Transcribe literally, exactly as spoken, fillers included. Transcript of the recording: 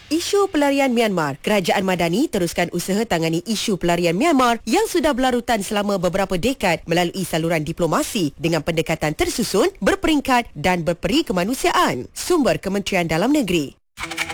Isu pelarian Myanmar. Kerajaan Madani teruskan usaha tangani isu pelarian Myanmar yang sudah berlarutan selama beberapa dekad melalui saluran diplomasi dengan pendekatan tersusun, berperingkat dan berperi kemanusiaan. Sumber Kementerian Dalam Negeri.